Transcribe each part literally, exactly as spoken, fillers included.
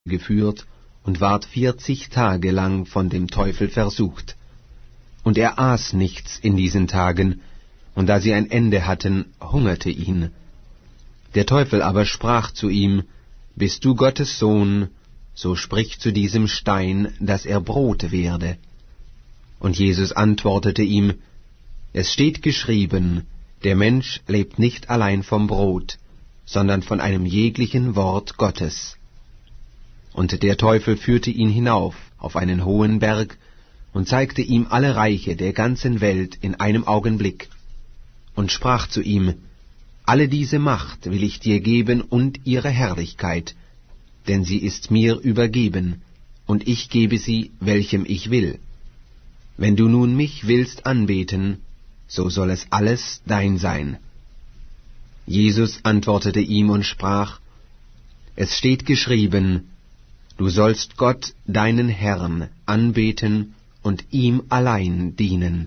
geführt und ward vierzig Tage lang von dem Teufel versucht. Und er aß nichts in diesen Tagen, und da sie ein Ende hatten, hungerte ihn. Der Teufel aber sprach zu ihm, Bist du Gottes Sohn, so sprich zu diesem Stein, dass er Brot werde. Und Jesus antwortete ihm, Es steht geschrieben, der Mensch lebt nicht allein vom Brot, sondern von einem jeglichen Wort Gottes. Und der Teufel führte ihn hinauf auf einen hohen Berg und zeigte ihm alle Reiche der ganzen Welt in einem Augenblick und sprach zu ihm, Alle diese Macht will ich dir geben und ihre Herrlichkeit, denn sie ist mir übergeben, und ich gebe sie, welchem ich will. Wenn du nun mich willst anbeten, so soll es alles dein sein. Jesus antwortete ihm und sprach, Es steht geschrieben, Du sollst Gott, deinen Herrn, anbeten und ihm allein dienen.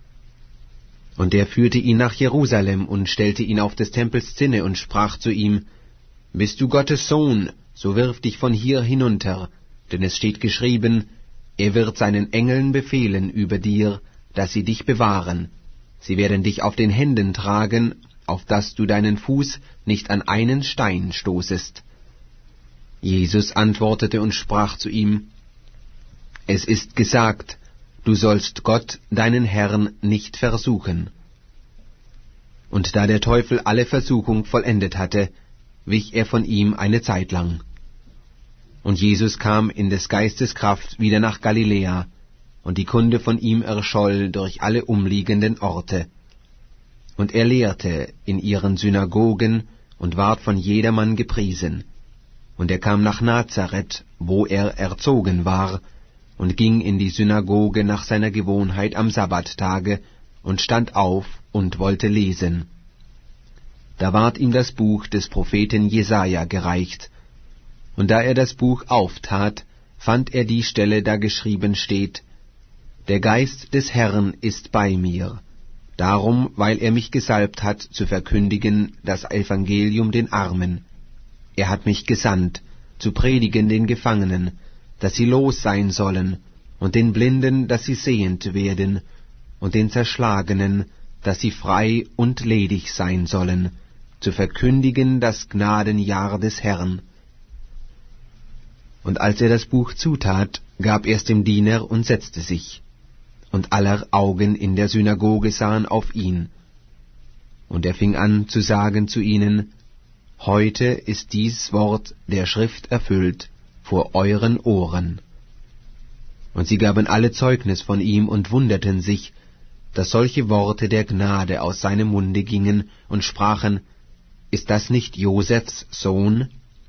Und er führte ihn nach Jerusalem und stellte ihn auf des Tempels Zinne und sprach zu ihm, Bist du Gottes Sohn, so wirf dich von hier hinunter, denn es steht geschrieben, er wird seinen Engeln befehlen über dir, dass sie dich bewahren. Sie werden dich auf den Händen tragen, auf dass du deinen Fuß nicht an einen Stein stoßest. Jesus antwortete und sprach zu ihm, Es ist gesagt, du sollst Gott, deinen Herrn, nicht versuchen. Und da der Teufel alle Versuchung vollendet hatte, wich er von ihm eine Zeit lang. Und Jesus kam in des Geistes Kraft wieder nach Galiläa, und die Kunde von ihm erscholl durch alle umliegenden Orte. Und er lehrte in ihren Synagogen und ward von jedermann gepriesen. Und er kam nach Nazareth, wo er erzogen war, und ging in die Synagoge nach seiner Gewohnheit am Sabbattage und stand auf und wollte lesen. Da ward ihm das Buch des Propheten Jesaja gereicht, und da er das Buch auftat, fand er die Stelle, da geschrieben steht, Der Geist des Herrn ist bei mir, darum, weil er mich gesalbt hat, zu verkündigen das Evangelium den Armen. Er hat mich gesandt, zu predigen den Gefangenen, dass sie los sein sollen, und den Blinden, dass sie sehend werden, und den Zerschlagenen, dass sie frei und ledig sein sollen, zu verkündigen das Gnadenjahr des Herrn. Und als er das Buch zutat, gab er's dem Diener und setzte sich. Und aller Augen in der Synagoge sahen auf ihn. Und er fing an zu sagen zu ihnen, Heute ist dies Wort der Schrift erfüllt vor euren Ohren. Und sie gaben alle Zeugnis von ihm und wunderten sich, dass solche Worte der Gnade aus seinem Munde gingen und sprachen, Ist das nicht Josefs Sohn?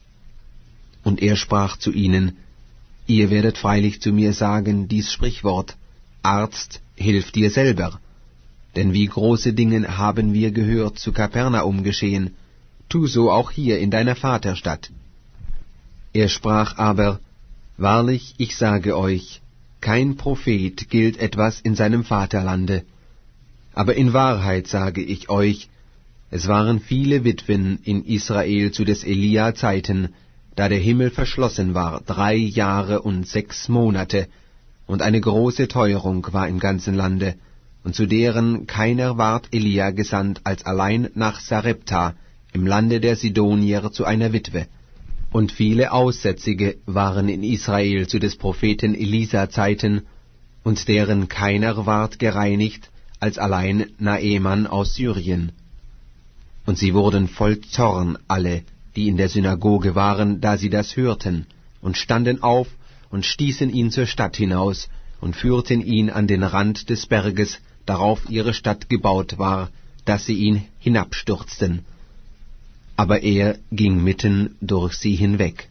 Und er sprach zu ihnen, Ihr werdet freilich zu mir sagen, dies Sprichwort, Arzt, hilf dir selber. Denn wie große Dinge haben wir gehört zu Kapernaum geschehen, tu so auch hier in deiner Vaterstadt. Er sprach aber, Wahrlich, ich sage euch, kein Prophet gilt etwas in seinem Vaterlande. Aber in Wahrheit sage ich euch, es waren viele Witwen in Israel zu des Elia Zeiten, da der Himmel verschlossen war, drei Jahre und sechs Monate, und eine große Teuerung war im ganzen Lande, und zu deren keiner ward Elia gesandt, als allein nach Sarepta, im Lande der Sidonier, zu einer Witwe. Und viele Aussätzige waren in Israel zu des Propheten Elisa Zeiten, und deren keiner ward gereinigt, als allein Naeman aus Syrien. Und sie wurden voll Zorn alle, die in der Synagoge waren, da sie das hörten, und standen auf und stießen ihn zur Stadt hinaus und führten ihn an den Rand des Berges, darauf ihre Stadt gebaut war, dass sie ihn hinabstürzten. Aber er ging mitten durch sie hinweg.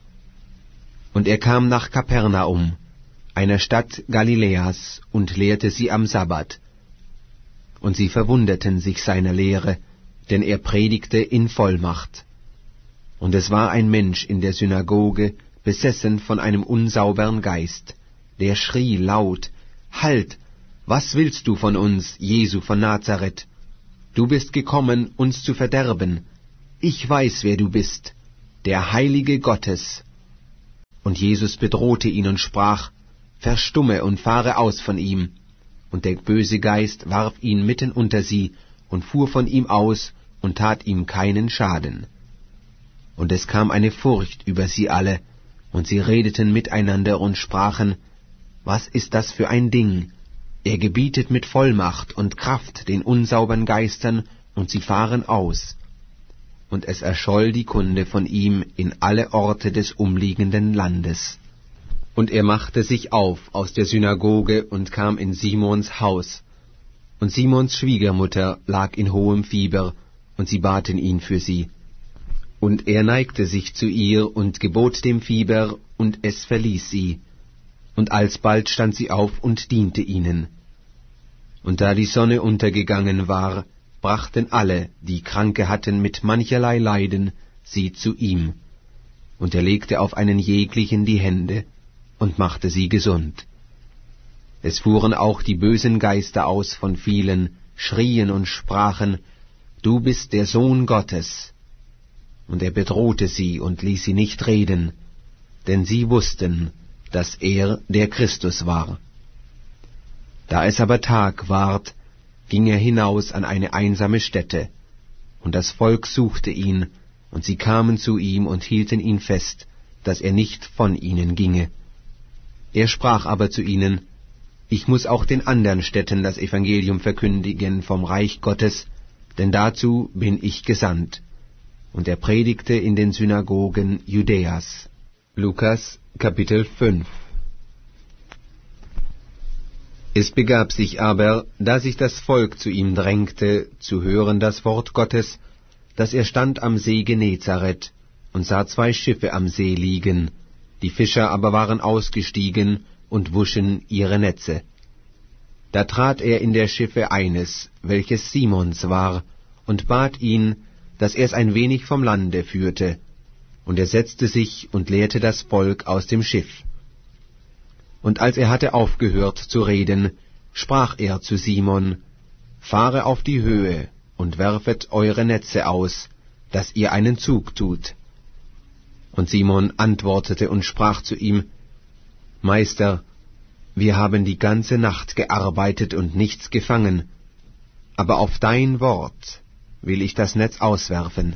Und er kam nach Kapernaum, einer Stadt Galiläas, und lehrte sie am Sabbat. Und sie verwunderten sich seiner Lehre, denn er predigte in Vollmacht. Und es war ein Mensch in der Synagoge, besessen von einem unsaubern Geist, der schrie laut, Halt, was willst du von uns, Jesu von Nazareth? Du bist gekommen, uns zu verderben. Ich weiß, wer du bist, der Heilige Gottes. Und Jesus bedrohte ihn und sprach, »Verstumme und fahre aus von ihm.« Und der böse Geist warf ihn mitten unter sie und fuhr von ihm aus und tat ihm keinen Schaden. Und es kam eine Furcht über sie alle, und sie redeten miteinander und sprachen, »Was ist das für ein Ding? Er gebietet mit Vollmacht und Kraft den unsaubern Geistern, und sie fahren aus.« Und es erscholl die Kunde von ihm in alle Orte des umliegenden Landes. Und er machte sich auf aus der Synagoge und kam in Simons Haus. Und Simons Schwiegermutter lag in hohem Fieber, und sie baten ihn für sie. Und er neigte sich zu ihr und gebot dem Fieber, und es verließ sie. Und alsbald stand sie auf und diente ihnen. Und da die Sonne untergegangen war, brachten alle, die Kranke hatten mit mancherlei Leiden, sie zu ihm. Und er legte auf einen jeglichen die Hände und machte sie gesund. Es fuhren auch die bösen Geister aus von vielen, schrien und sprachen, »Du bist der Sohn Gottes.« Und er bedrohte sie und ließ sie nicht reden, denn sie wussten, dass er der Christus war. Da es aber Tag ward, ging er hinaus an eine einsame Stätte, und das Volk suchte ihn, und sie kamen zu ihm und hielten ihn fest, dass er nicht von ihnen ginge. Er sprach aber zu ihnen, »Ich muß auch den anderen Städten das Evangelium verkündigen vom Reich Gottes, denn dazu bin ich gesandt.« Und er predigte in den Synagogen Judäas. Lukas, Kapitel fünf. Es begab sich aber, da sich das Volk zu ihm drängte, zu hören das Wort Gottes, dass er stand am See Genezareth und sah zwei Schiffe am See liegen, die Fischer aber waren ausgestiegen und wuschen ihre Netze. Da trat er in der Schiffe eines, welches Simons war, und bat ihn, dass er es ein wenig vom Lande führte, und er setzte sich und lehrte das Volk aus dem Schiff. Und als er hatte aufgehört zu reden, sprach er zu Simon, »Fahre auf die Höhe und werfet eure Netze aus, dass ihr einen Zug tut.« Und Simon antwortete und sprach zu ihm, »Meister, wir haben die ganze Nacht gearbeitet und nichts gefangen, aber auf dein Wort will ich das Netz auswerfen.«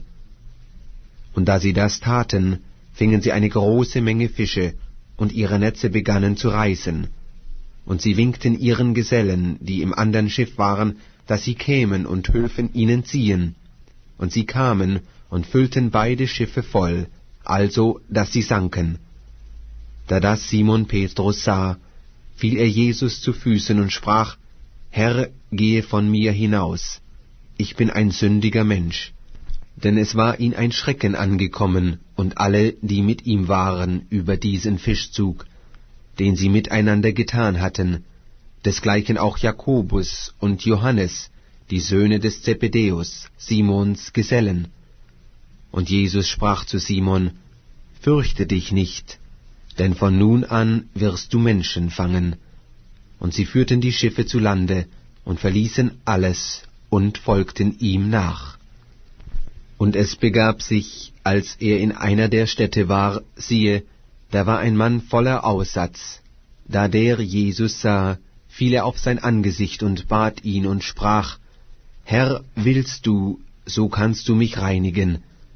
Und da sie das taten, fingen sie eine große Menge Fische, und ihre Netze begannen zu reißen. Und sie winkten ihren Gesellen, die im andern Schiff waren, dass sie kämen und hülfen ihnen ziehen. Und sie kamen und füllten beide Schiffe voll, also dass sie sanken. Da das Simon Petrus sah, fiel er Jesus zu Füßen und sprach, »Herr, gehe von mir hinaus, ich bin ein sündiger Mensch.« Denn es war ihn ein Schrecken angekommen, und alle, die mit ihm waren, über diesen Fischzug, den sie miteinander getan hatten, desgleichen auch Jakobus und Johannes, die Söhne des Zebedäus, Simons Gesellen. Und Jesus sprach zu Simon, »Fürchte dich nicht, denn von nun an wirst du Menschen fangen.« Und sie führten die Schiffe zu Lande und verließen alles und folgten ihm nach. Und es begab sich, als er in einer der Städte war, siehe, da war ein Mann voller Aussatz. Da der Jesus sah, fiel er auf sein Angesicht und bat ihn und sprach, »Herr, willst du, so kannst du mich reinigen.«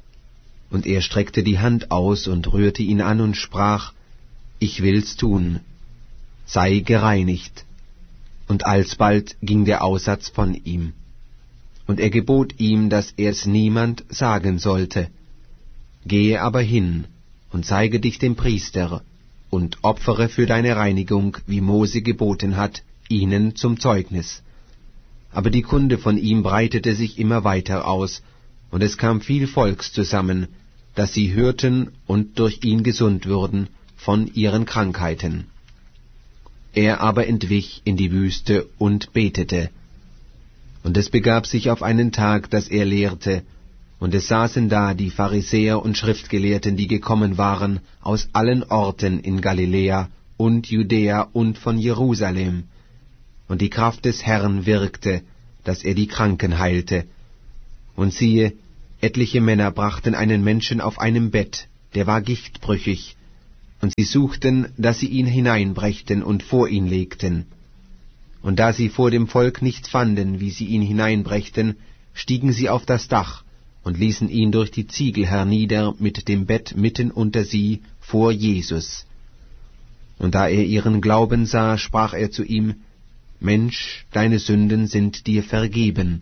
Und er streckte die Hand aus und rührte ihn an und sprach, »Ich will's tun, sei gereinigt.« Und alsbald ging der Aussatz von ihm. Und er gebot ihm, dass er es niemand sagen sollte. Gehe aber hin und zeige dich dem Priester und opfere für deine Reinigung, wie Mose geboten hat, ihnen zum Zeugnis. Aber die Kunde von ihm breitete sich immer weiter aus, und es kam viel Volks zusammen, dass sie hörten und durch ihn gesund würden von ihren Krankheiten. Er aber entwich in die Wüste und betete. Und es begab sich auf einen Tag, dass er lehrte, und es saßen da die Pharisäer und Schriftgelehrten, die gekommen waren aus allen Orten in Galiläa und Judäa und von Jerusalem. Und die Kraft des Herrn wirkte, dass er die Kranken heilte. Und siehe, etliche Männer brachten einen Menschen auf einem Bett, der war gichtbrüchig, Und sie suchten, dass sie ihn hineinbrächten und vor ihn legten. Und da sie vor dem Volk nicht fanden, wie sie ihn hineinbrächten, stiegen sie auf das Dach und ließen ihn durch die Ziegel hernieder mit dem Bett mitten unter sie vor Jesus. Und da er ihren Glauben sah, sprach er zu ihm: Mensch, deine Sünden sind dir vergeben.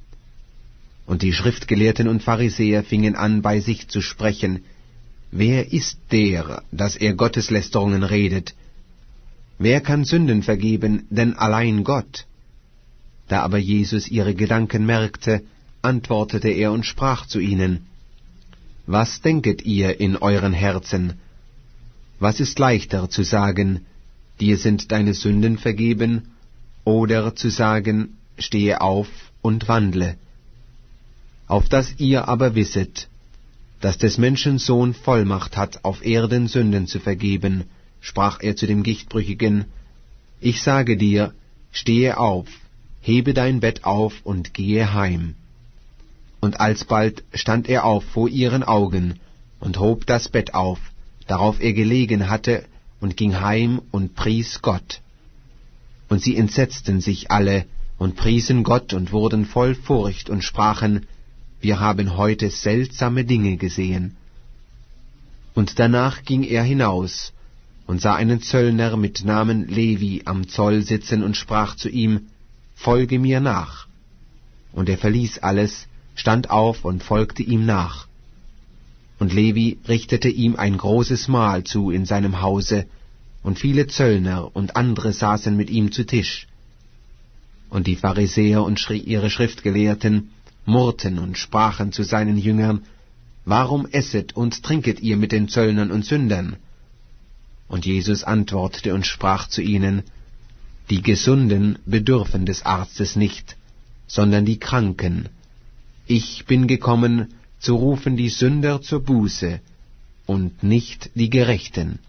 Und die Schriftgelehrten und Pharisäer fingen an, bei sich zu sprechen: Wer ist der, dass er Gotteslästerungen redet? Wer kann Sünden vergeben, denn allein Gott? Da aber Jesus ihre Gedanken merkte, antwortete er und sprach zu ihnen: Was denket ihr in euren Herzen? Was ist leichter zu sagen, dir sind deine Sünden vergeben, oder zu sagen, stehe auf und wandle? Auf dass ihr aber wisset, dass des Menschen Sohn Vollmacht hat, auf Erden Sünden zu vergeben, sprach er zu dem Gichtbrüchigen: Ich sage dir, stehe auf, hebe dein Bett auf und gehe heim. Und alsbald stand er auf vor ihren Augen und hob das Bett auf, darauf er gelegen hatte, und ging heim und pries Gott. Und sie entsetzten sich alle und priesen Gott und wurden voll Furcht und sprachen: Wir haben heute seltsame Dinge gesehen. Und danach ging er hinaus und sah einen Zöllner mit Namen Levi am Zoll sitzen und sprach zu ihm: Folge mir nach. Und er verließ alles, stand auf und folgte ihm nach. Und Levi richtete ihm ein großes Mahl zu in seinem Hause, und viele Zöllner und andere saßen mit ihm zu Tisch. Und die Pharisäer und ihre Schriftgelehrten murrten und sprachen zu seinen Jüngern: Warum esset und trinket ihr mit den Zöllnern und Sündern? Und Jesus antwortete und sprach zu ihnen: Die Gesunden bedürfen des Arztes nicht, sondern die Kranken. Ich bin gekommen, zu rufen die Sünder zur Buße, und nicht die Gerechten.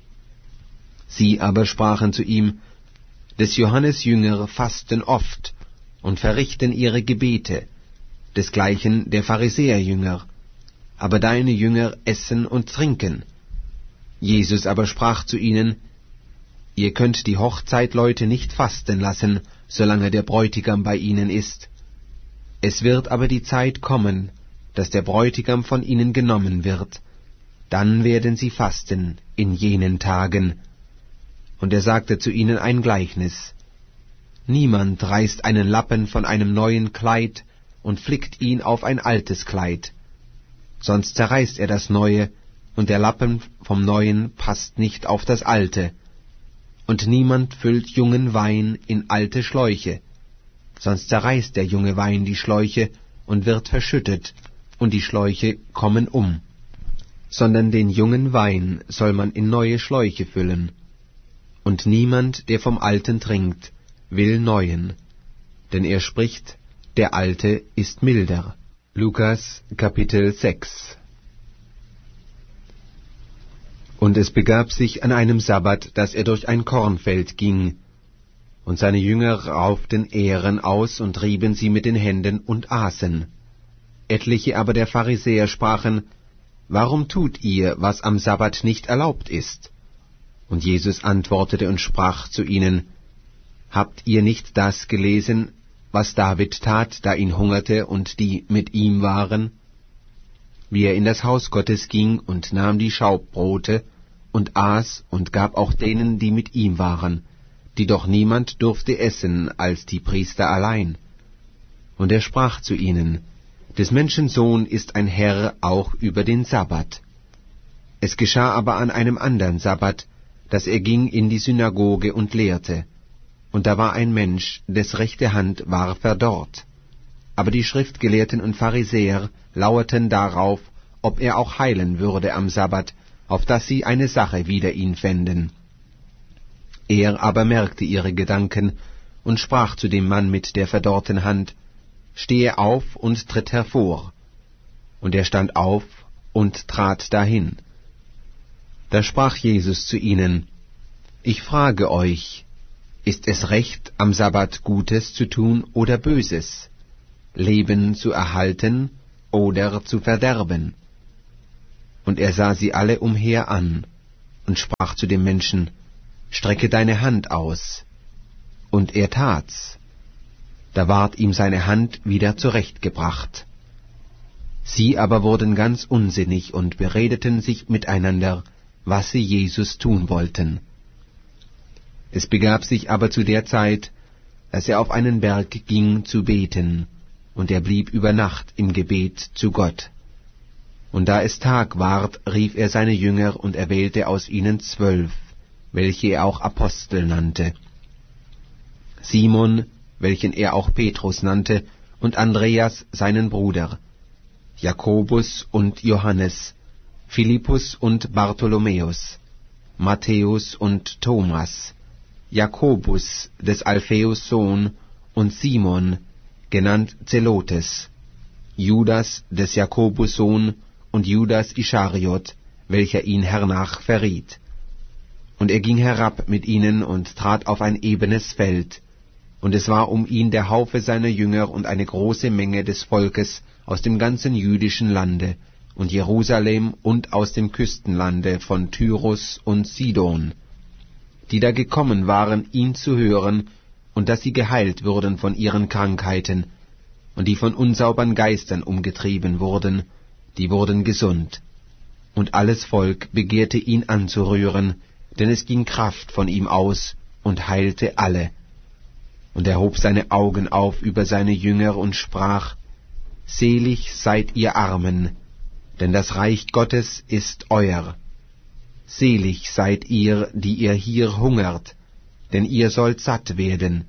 Sie aber sprachen zu ihm: Des Johannes Jünger fasten oft und verrichten ihre Gebete, desgleichen der Pharisäerjünger, aber deine Jünger essen und trinken. Jesus aber sprach zu ihnen: Ihr könnt die Hochzeitleute nicht fasten lassen, solange der Bräutigam bei ihnen ist. Es wird aber die Zeit kommen, dass der Bräutigam von ihnen genommen wird, dann werden sie fasten in jenen Tagen. Und er sagte zu ihnen ein Gleichnis: Niemand reißt einen Lappen von einem neuen Kleid und flickt ihn auf ein altes Kleid, sonst zerreißt er das Neue, und der Lappen vom Neuen passt nicht auf das Alte. Und niemand füllt jungen Wein in alte Schläuche, sonst zerreißt der junge Wein die Schläuche und wird verschüttet, und die Schläuche kommen um. Sondern den jungen Wein soll man in neue Schläuche füllen. Und niemand, der vom Alten trinkt, will neuen, denn er spricht: Der Alte ist milder. Lukas Kapitel sechs. Und es begab sich an einem Sabbat, dass er durch ein Kornfeld ging, und seine Jünger rauften Ähren aus und rieben sie mit den Händen und aßen. Etliche aber der Pharisäer sprachen: Warum tut ihr, was am Sabbat nicht erlaubt ist? Und Jesus antwortete und sprach zu ihnen: Habt ihr nicht das gelesen, was David tat, da ihn hungerte und die mit ihm waren? Wie er in das Haus Gottes ging und nahm die Schaubbrote und aß und gab auch denen, die mit ihm waren, die doch niemand durfte essen als die Priester allein. Und er sprach zu ihnen: Des Menschen Sohn ist ein Herr auch über den Sabbat. Es geschah aber an einem andern Sabbat, dass er ging in die Synagoge und lehrte. Und da war ein Mensch, des rechte Hand war verdorrt. Aber die Schriftgelehrten und Pharisäer lauerten darauf, ob er auch heilen würde am Sabbat, auf dass sie eine Sache wider ihn fänden. Er aber merkte ihre Gedanken und sprach zu dem Mann mit der verdorrten Hand: Stehe auf und tritt hervor. Und er stand auf und trat dahin. Da sprach Jesus zu ihnen: Ich frage euch, ist es recht, am Sabbat Gutes zu tun oder Böses, Leben zu erhalten oder zu verderben? Und er sah sie alle umher an und sprach zu dem Menschen, »Strecke deine Hand aus.« Und er tat's. Da ward ihm seine Hand wieder zurechtgebracht. Sie aber wurden ganz unsinnig und beredeten sich miteinander, was sie Jesus tun wollten. Es begab sich aber zu der Zeit, dass er auf einen Berg ging zu beten, und er blieb über Nacht im Gebet zu Gott. Und da es Tag ward, rief er seine Jünger und erwählte aus ihnen zwölf, welche er auch Apostel nannte. Simon, welchen er auch Petrus nannte, und Andreas seinen Bruder, Jakobus und Johannes, Philippus und Bartholomäus, Matthäus und Thomas, Jakobus des Alpheus Sohn und Simon, genannt Zelotes, Judas des Jakobus Sohn und Judas Ischariot, welcher ihn hernach verriet. Und er ging herab mit ihnen und trat auf ein ebenes Feld, und es war um ihn der Haufe seiner Jünger und eine große Menge des Volkes aus dem ganzen jüdischen Lande und Jerusalem und aus dem Küstenlande von Tyrus und Sidon, die da gekommen waren, ihn zu hören, und dass sie geheilt würden von ihren Krankheiten, und die von unsaubern Geistern umgetrieben wurden, die wurden gesund. Und alles Volk begehrte ihn anzurühren, denn es ging Kraft von ihm aus und heilte alle. Und er hob seine Augen auf über seine Jünger und sprach, »Selig seid ihr Armen, denn das Reich Gottes ist euer. Selig seid ihr, die ihr hier hungert, denn ihr sollt satt werden.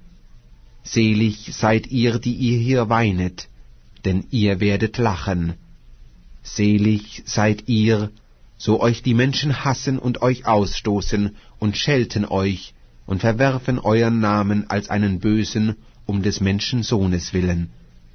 Selig seid ihr, die ihr hier weinet, denn ihr werdet lachen. Selig seid ihr, so euch die Menschen hassen und euch ausstoßen und schelten euch und verwerfen euren Namen als einen Bösen um des Menschensohnes willen.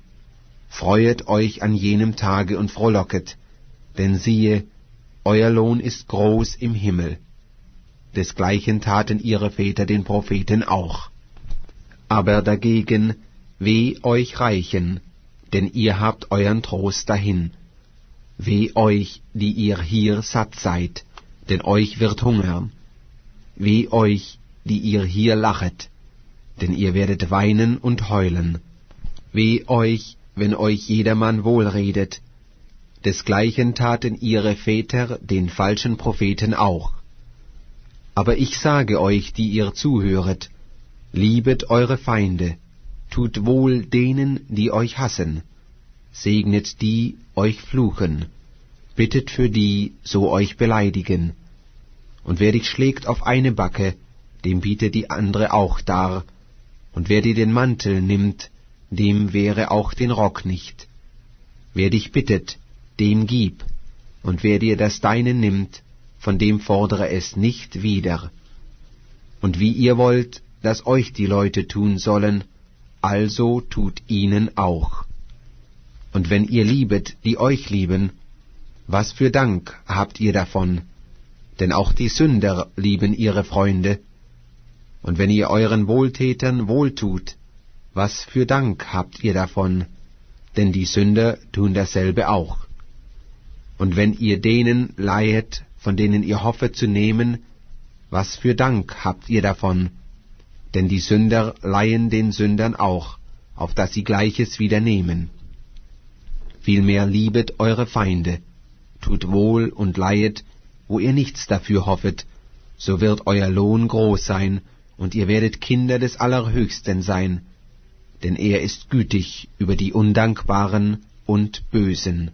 Freuet euch an jenem Tage und frohlocket, denn siehe, euer Lohn ist groß im Himmel. Desgleichen taten ihre Väter den Propheten auch. Aber dagegen, weh euch Reichen, denn ihr habt euren Trost dahin. Weh euch, die ihr hier satt seid, denn euch wird hungern. Weh euch, die ihr hier lachet, denn ihr werdet weinen und heulen. Weh euch, wenn euch jedermann wohlredet. Desgleichen taten ihre Väter den falschen Propheten auch. Aber ich sage euch, die ihr zuhöret, liebet eure Feinde, tut wohl denen, die euch hassen, segnet die, euch fluchen, bittet für die, so euch beleidigen. Und wer dich schlägt auf eine Backe, dem biete die andere auch dar, und wer dir den Mantel nimmt, dem wehre auch den Rock nicht. Wer dich bittet, dem gib, und wer dir das Deine nimmt, von dem fordere es nicht wieder. Und wie ihr wollt, dass euch die Leute tun sollen, also tut ihnen auch. Und wenn ihr liebet, die euch lieben, was für Dank habt ihr davon? Denn auch die Sünder lieben ihre Freunde. Und wenn ihr euren Wohltätern wohltut, was für Dank habt ihr davon? Denn die Sünder tun dasselbe auch. Und wenn ihr denen leihet, von denen ihr hoffet zu nehmen, was für Dank habt ihr davon? Denn die Sünder leihen den Sündern auch, auf dass sie Gleiches wieder nehmen. Vielmehr liebet eure Feinde, tut wohl und leihet, wo ihr nichts dafür hoffet, so wird euer Lohn groß sein, und ihr werdet Kinder des Allerhöchsten sein, denn er ist gütig über die Undankbaren und Bösen.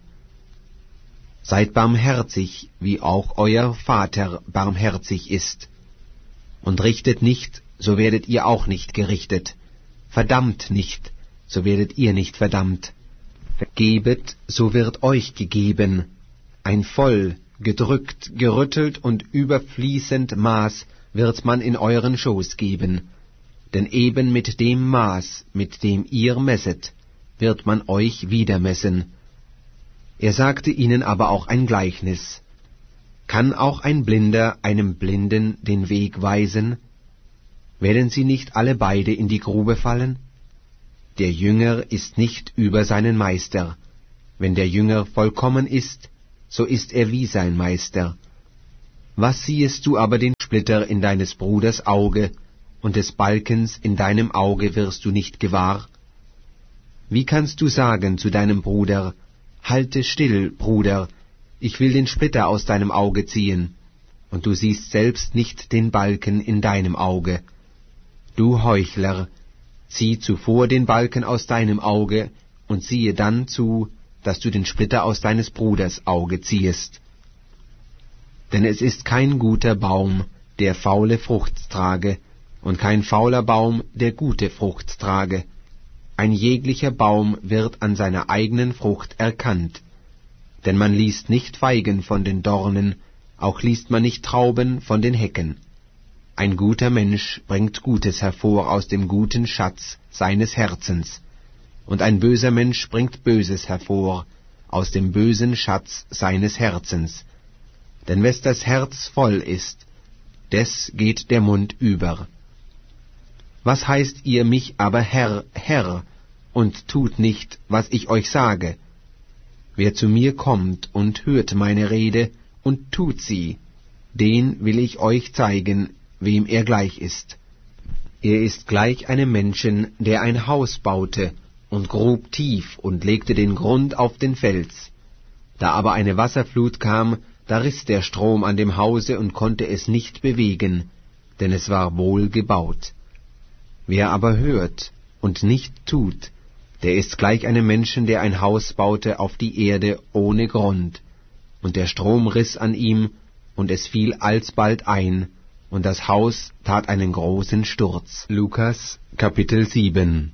Seid barmherzig, wie auch euer Vater barmherzig ist. Und richtet nicht, so werdet ihr auch nicht gerichtet. Verdammt nicht, so werdet ihr nicht verdammt. Gebet, so wird euch gegeben. Ein voll, gedrückt, gerüttelt und überfließend Maß wird man in euren Schoß geben. Denn eben mit dem Maß, mit dem ihr messet, wird man euch wieder messen. Er sagte ihnen aber auch ein Gleichnis. Kann auch ein Blinder einem Blinden den Weg weisen? Werden sie nicht alle beide in die Grube fallen? Der Jünger ist nicht über seinen Meister. Wenn der Jünger vollkommen ist, so ist er wie sein Meister. Was siehest du aber den Splitter in deines Bruders Auge, und des Balkens in deinem Auge wirst du nicht gewahr? Wie kannst du sagen zu deinem Bruder, halte still, Bruder, ich will den Splitter aus deinem Auge ziehen, und du siehst selbst nicht den Balken in deinem Auge? Du Heuchler, zieh zuvor den Balken aus deinem Auge, und siehe dann zu, dass du den Splitter aus deines Bruders Auge ziehest. Denn es ist kein guter Baum, der faule Frucht trage, und kein fauler Baum, der gute Frucht trage. Ein jeglicher Baum wird an seiner eigenen Frucht erkannt. Denn man liest nicht Feigen von den Dornen, auch liest man nicht Trauben von den Hecken. Ein guter Mensch bringt Gutes hervor aus dem guten Schatz seines Herzens, und ein böser Mensch bringt Böses hervor aus dem bösen Schatz seines Herzens. Denn wes das Herz voll ist, des geht der Mund über. Was heißt ihr mich aber Herr, Herr, und tut nicht, was ich euch sage? Wer zu mir kommt und hört meine Rede und tut sie, den will ich euch zeigen, wem er gleich ist. Er ist gleich einem Menschen, der ein Haus baute und grub tief und legte den Grund auf den Fels. Da aber eine Wasserflut kam, da riß der Strom an dem Hause und konnte es nicht bewegen, denn es war wohl gebaut. Wer aber hört und nicht tut, der ist gleich einem Menschen, der ein Haus baute auf die Erde ohne Grund. Und der Strom riß an ihm, und es fiel alsbald ein, und das Haus tat einen großen Sturz. Lukas, Kapitel sieben.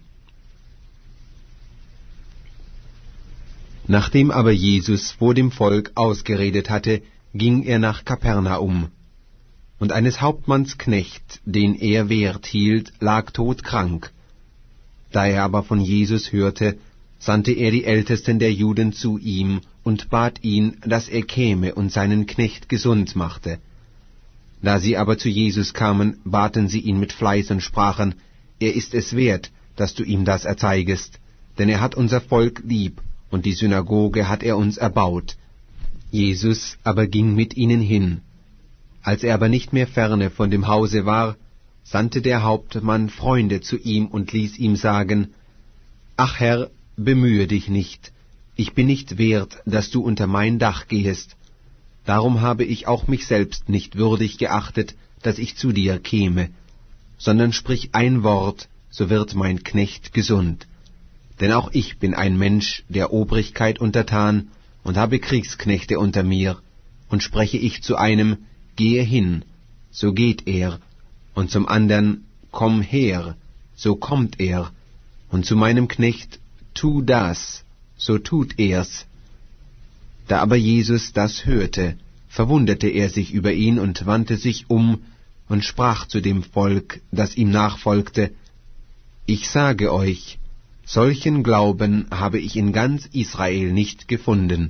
Nachdem aber Jesus vor dem Volk ausgeredet hatte, ging er nach Kapernaum. Und eines Hauptmanns Knecht, den er Wert hielt, lag todkrank. Da er aber von Jesus hörte, sandte er die Ältesten der Juden zu ihm und bat ihn, dass er käme und seinen Knecht gesund machte. Da sie aber zu Jesus kamen, baten sie ihn mit Fleiß und sprachen, er ist es wert, dass du ihm das erzeigest, denn er hat unser Volk lieb, und die Synagoge hat er uns erbaut. Jesus aber ging mit ihnen hin. Als er aber nicht mehr ferne von dem Hause war, sandte der Hauptmann Freunde zu ihm und ließ ihm sagen, »Ach Herr, bemühe dich nicht, ich bin nicht wert, dass du unter mein Dach gehest. Darum habe ich auch mich selbst nicht würdig geachtet, dass ich zu dir käme, sondern sprich ein Wort, so wird mein Knecht gesund. Denn auch ich bin ein Mensch der Obrigkeit untertan und habe Kriegsknechte unter mir, und spreche ich zu einem, gehe hin, so geht er, und zum andern, komm her, so kommt er, und zu meinem Knecht, tu das, so tut er's. Da aber Jesus das hörte, verwunderte er sich über ihn und wandte sich um und sprach zu dem Volk, das ihm nachfolgte, ich sage euch, solchen Glauben habe ich in ganz Israel nicht gefunden.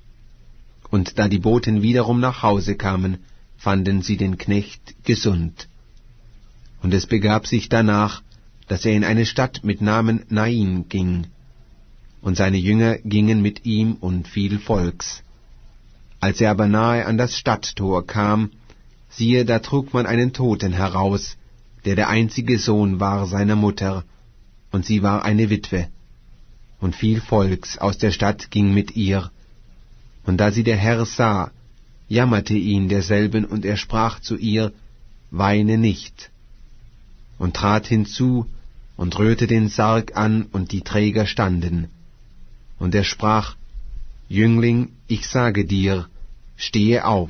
Und da die Boten wiederum nach Hause kamen, fanden sie den Knecht gesund. Und es begab sich danach, dass er in eine Stadt mit Namen Nain ging. Und seine Jünger gingen mit ihm und viel Volks. Als er aber nahe an das Stadttor kam, siehe, da trug man einen Toten heraus, der der einzige Sohn war seiner Mutter, und sie war eine Witwe. Und viel Volks aus der Stadt ging mit ihr. Und da sie der Herr sah, jammerte ihn derselben, und er sprach zu ihr, weine nicht. Und trat hinzu und rührte den Sarg an, und die Träger standen. Und er sprach, Jüngling, ich sage dir, stehe auf.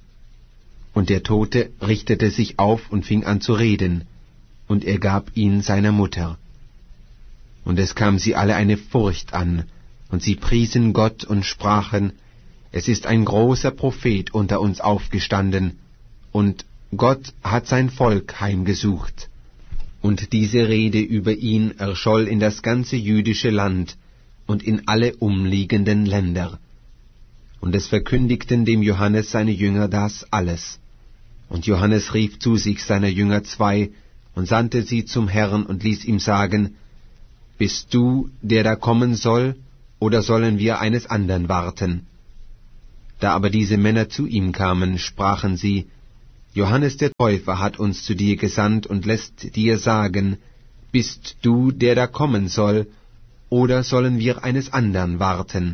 Und der Tote richtete sich auf und fing an zu reden, und er gab ihn seiner Mutter. Und es kam sie alle eine Furcht an, und sie priesen Gott und sprachen, es ist ein großer Prophet unter uns aufgestanden, und Gott hat sein Volk heimgesucht. Und diese Rede über ihn erscholl in das ganze jüdische Land und in alle umliegenden Länder. Und es verkündigten dem Johannes seine Jünger das alles. Und Johannes rief zu sich seiner Jünger zwei und sandte sie zum Herrn und ließ ihm sagen, bist du, der da kommen soll, oder sollen wir eines andern warten? Da aber diese Männer zu ihm kamen, sprachen sie, Johannes der Täufer hat uns zu dir gesandt und lässt dir sagen, bist du, der da kommen soll, oder sollen wir eines andern warten?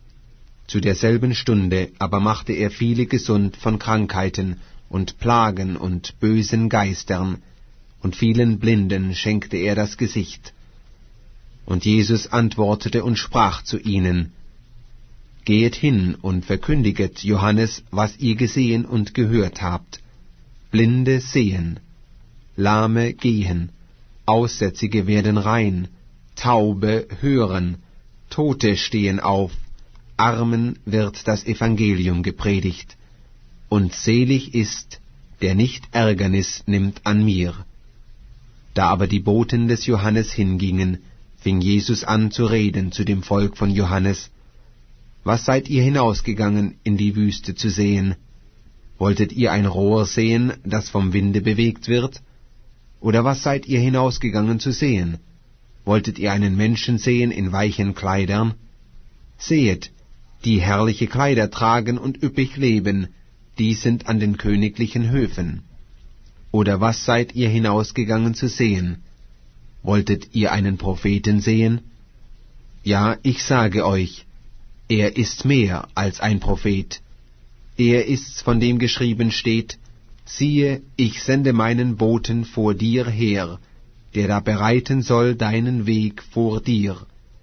Zu derselben Stunde aber machte er viele gesund von Krankheiten und Plagen und bösen Geistern, und vielen Blinden schenkte er das Gesicht. Und Jesus antwortete und sprach zu ihnen, Gehet hin und verkündiget Johannes, was ihr gesehen und gehört habt. Blinde sehen, Lahme gehen, Aussätzige werden rein, Taube hören, Tote stehen auf, Armen wird das Evangelium gepredigt. Und selig ist, der nicht Ärgernis nimmt an mir. Da aber die Boten des Johannes hingingen, fing Jesus an zu reden zu dem Volk von Johannes, Was seid ihr hinausgegangen in die Wüste zu sehen? Wolltet ihr ein Rohr sehen, das vom Winde bewegt wird? Oder was seid ihr hinausgegangen zu sehen? Wolltet ihr einen Menschen sehen in weichen Kleidern? Sehet, die herrliche Kleider tragen und üppig leben, die sind an den königlichen Höfen. Oder was seid ihr hinausgegangen zu sehen? Wolltet ihr einen Propheten sehen? Ja, ich sage euch, er ist mehr als ein Prophet. Er ist's, von dem geschrieben steht, siehe, ich sende meinen Boten vor dir her, der da bereiten soll deinen Weg vor dir.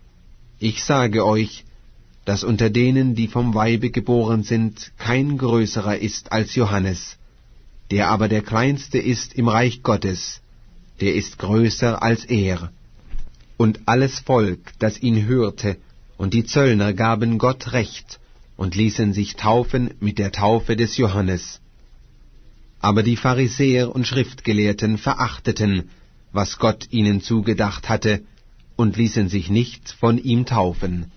Ich sage euch, dass unter denen, die vom Weibe geboren sind, kein größerer ist als Johannes, der aber der Kleinste ist im Reich Gottes, der ist größer als er. Und alles Volk, das ihn hörte, und die Zöllner gaben Gott Recht und ließen sich taufen mit der Taufe des Johannes. Aber die Pharisäer und Schriftgelehrten verachteten, was Gott ihnen zugedacht hatte, und ließen sich nicht von ihm taufen.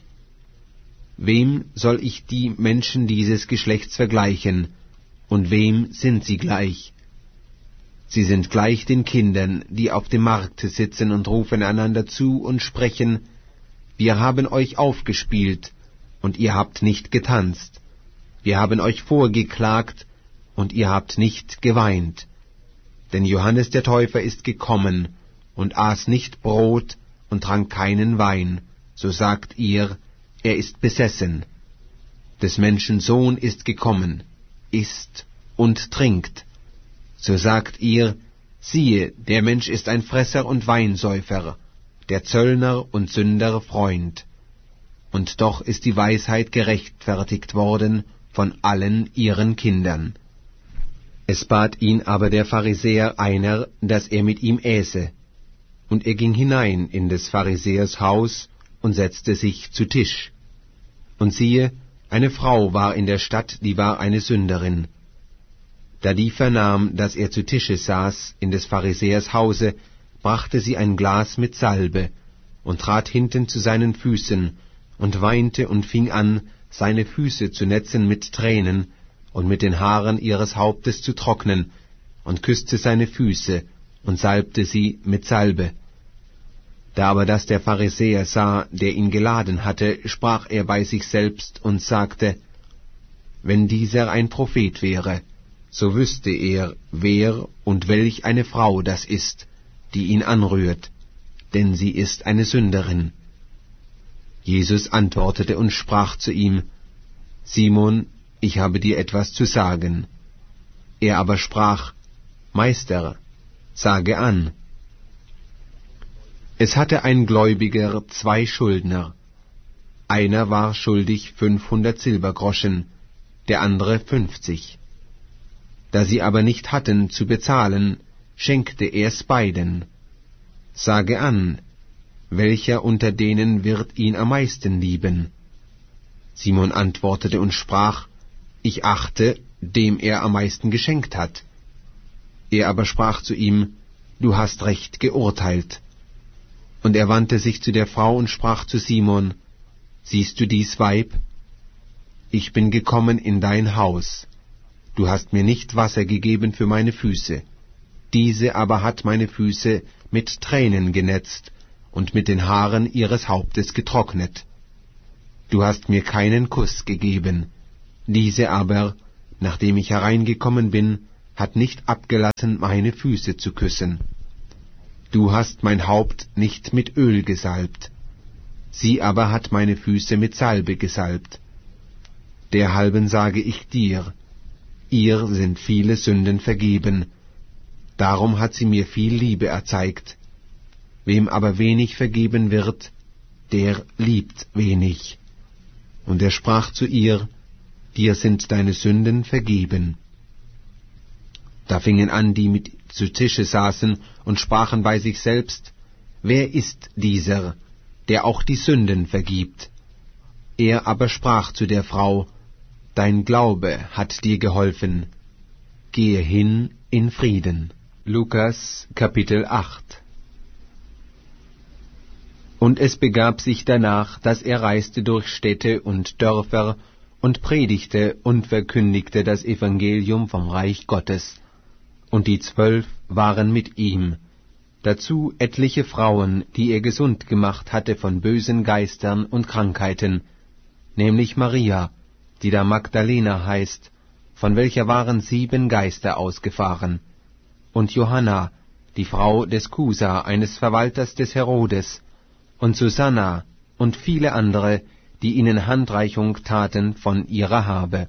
Wem soll ich die Menschen dieses Geschlechts vergleichen, und wem sind sie gleich? Sie sind gleich den Kindern, die auf dem Markte sitzen und rufen einander zu und sprechen, Wir haben euch aufgespielt, und ihr habt nicht getanzt. Wir haben euch vorgeklagt, und ihr habt nicht geweint. Denn Johannes der Täufer ist gekommen, und aß nicht Brot und trank keinen Wein, so sagt ihr, er ist besessen. Des Menschen Sohn ist gekommen, isst und trinkt. So sagt ihr, siehe, der Mensch ist ein Fresser und Weinsäufer, der Zöllner und Sünder Freund. Und doch ist die Weisheit gerechtfertigt worden von allen ihren Kindern. Es bat ihn aber der Pharisäer einer, dass er mit ihm äße. Und er ging hinein in des Pharisäers Haus und setzte sich zu Tisch. Und siehe, eine Frau war in der Stadt, die war eine Sünderin. Da die vernahm, dass er zu Tische saß in des Pharisäers Hause, brachte sie ein Glas mit Salbe und trat hinten zu seinen Füßen und weinte und fing an, seine Füße zu netzen mit Tränen und mit den Haaren ihres Hauptes zu trocknen, und küßte seine Füße und salbte sie mit Salbe. Da aber das der Pharisäer sah, der ihn geladen hatte, sprach er bei sich selbst und sagte, Wenn dieser ein Prophet wäre, so wüsste er, wer und welch eine Frau das ist, die ihn anrührt, denn sie ist eine Sünderin. Jesus antwortete und sprach zu ihm, Simon, ich habe dir etwas zu sagen. Er aber sprach, Meister, sage an. Es hatte ein Gläubiger zwei Schuldner. Einer war schuldig fünfhundert Silbergroschen, der andere fünfzig. Da sie aber nicht hatten zu bezahlen, schenkte er's beiden. Sage an, welcher unter denen wird ihn am meisten lieben? Simon antwortete und sprach, Ich achte, dem er am meisten geschenkt hat. Er aber sprach zu ihm, Du hast recht geurteilt. Und er wandte sich zu der Frau und sprach zu Simon, Siehst du dies Weib? Ich bin gekommen in dein Haus. Du hast mir nicht Wasser gegeben für meine Füße. Diese aber hat meine Füße mit Tränen genetzt und mit den Haaren ihres Hauptes getrocknet. Du hast mir keinen Kuss gegeben, Diese aber, nachdem ich hereingekommen bin, hat nicht abgelassen, meine Füße zu küssen. Du hast mein Haupt nicht mit Öl gesalbt, sie aber hat meine Füße mit Salbe gesalbt. Derhalben sage ich dir, ihr sind viele Sünden vergeben, darum hat sie mir viel Liebe erzeigt. Wem aber wenig vergeben wird, der liebt wenig. Und er sprach zu ihr, dir sind deine Sünden vergeben. Da fingen an, die mit zu Tische saßen, und sprachen bei sich selbst, wer ist dieser, der auch die Sünden vergibt? Er aber sprach zu der Frau, dein Glaube hat dir geholfen, gehe hin in Frieden. Lukas Kapitel acht. Und es begab sich danach, dass er reiste durch Städte und Dörfer und predigte und verkündigte das Evangelium vom Reich Gottes. Und die Zwölf waren mit ihm, dazu etliche Frauen, die er gesund gemacht hatte von bösen Geistern und Krankheiten, nämlich Maria, die da Magdalena heißt, von welcher waren sieben Geister ausgefahren, und Johanna, die Frau des Kusa, eines Verwalters des Herodes, und Susanna und viele andere, die ihnen Handreichung taten von ihrer Habe.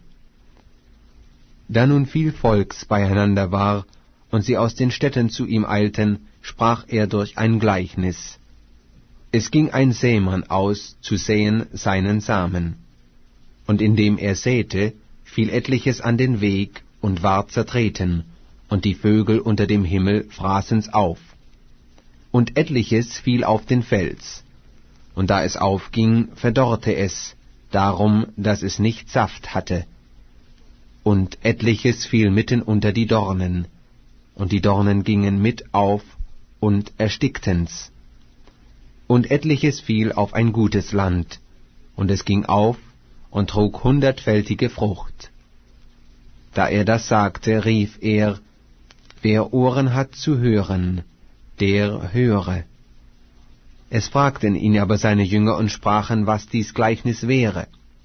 Da nun viel Volks beieinander war, und sie aus den Städten zu ihm eilten, sprach er durch ein Gleichnis. Es ging ein Sämann aus, zu säen seinen Samen. Und indem er säte, fiel etliches an den Weg und ward zertreten, und die Vögel unter dem Himmel fraßen's auf. Und etliches fiel auf den Fels, und da es aufging, verdorrte es, darum, dass es nicht Saft hatte. Und etliches fiel mitten unter die Dornen, und die Dornen gingen mit auf und erstickten's. Und etliches fiel auf ein gutes Land, und es ging auf und trug hundertfältige Frucht. Da er das sagte, rief er, wer Ohren hat zu hören, der höre. Es fragten ihn aber seine Jünger und sprachen, was dies Gleichnis wäre.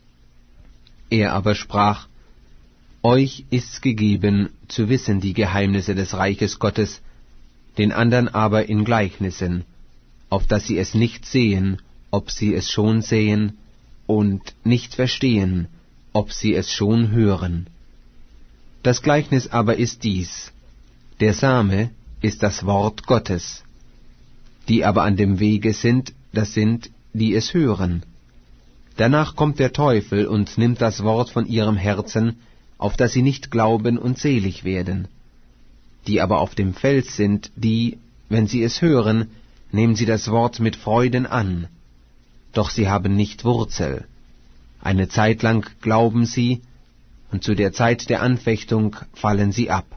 Er aber sprach, euch ist's gegeben, zu wissen die Geheimnisse des Reiches Gottes, den andern aber in Gleichnissen, auf dass sie es nicht sehen, ob sie es schon sehen, und nicht verstehen, ob sie es schon hören. Das Gleichnis aber ist dies, der Same ist das Wort Gottes. Die aber an dem Wege sind, das sind, die es hören. Danach kommt der Teufel und nimmt das Wort von ihrem Herzen, auf dass sie nicht glauben und selig werden. Die aber auf dem Fels sind, die, wenn sie es hören, nehmen sie das Wort mit Freuden an. Doch sie haben nicht Wurzel. Eine Zeit lang glauben sie, und zu der Zeit der Anfechtung fallen sie ab.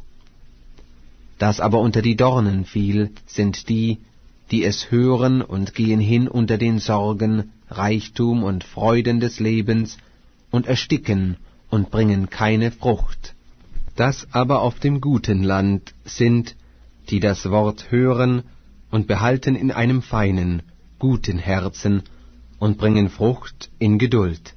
Das aber unter die Dornen fiel, sind die, die es hören und gehen hin unter den Sorgen, Reichtum und Freuden des Lebens und ersticken und bringen keine Frucht. Das aber auf dem guten Land sind, die das Wort hören und behalten in einem feinen, guten Herzen und bringen Frucht in Geduld.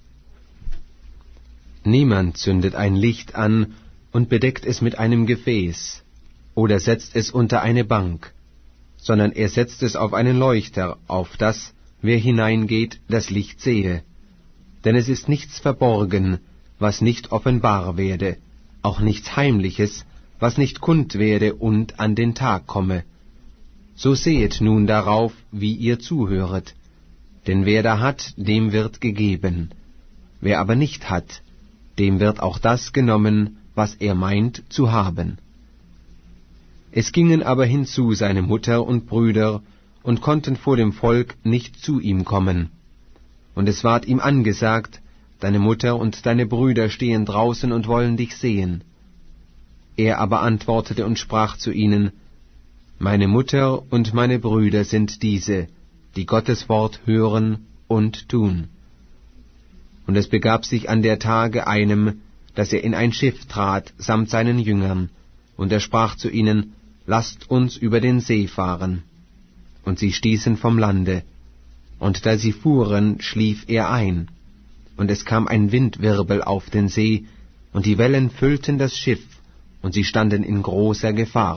Niemand zündet ein Licht an und bedeckt es mit einem Gefäß oder setzt es unter eine Bank, sondern er setzt es auf einen Leuchter, auf das, wer hineingeht, das Licht sehe. Denn es ist nichts verborgen, was nicht offenbar werde, auch nichts Heimliches, was nicht kund werde und an den Tag komme. So sehet nun darauf, wie ihr zuhöret. Denn wer da hat, dem wird gegeben. Wer aber nicht hat, dem wird auch das genommen, was er meint zu haben. Es gingen aber hinzu seine Mutter und Brüder, und konnten vor dem Volk nicht zu ihm kommen. Und es ward ihm angesagt, deine Mutter und deine Brüder stehen draußen und wollen dich sehen. Er aber antwortete und sprach zu ihnen, meine Mutter und meine Brüder sind diese, die Gottes Wort hören und tun. Und es begab sich an der Tage einem, dass er in ein Schiff trat, samt seinen Jüngern, und er sprach zu ihnen, lasst uns über den See fahren. Und sie stießen vom Lande, und da sie fuhren, schlief er ein. Und es kam ein Windwirbel auf den See, und die Wellen füllten das Schiff, und sie standen in großer Gefahr.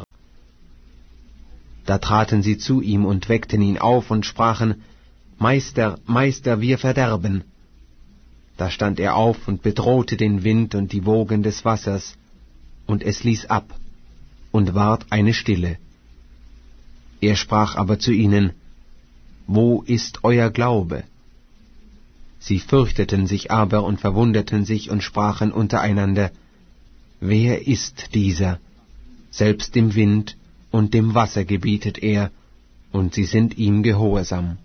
Da traten sie zu ihm und weckten ihn auf und sprachen, »Meister, Meister, wir verderben!« Da stand er auf und bedrohte den Wind und die Wogen des Wassers, und es ließ ab, und ward eine Stille. Er sprach aber zu ihnen, »Wo ist euer Glaube?« Sie fürchteten sich aber und verwunderten sich und sprachen untereinander, »Wer ist dieser? Selbst dem Wind und dem Wasser gebietet er, und sie sind ihm gehorsam.«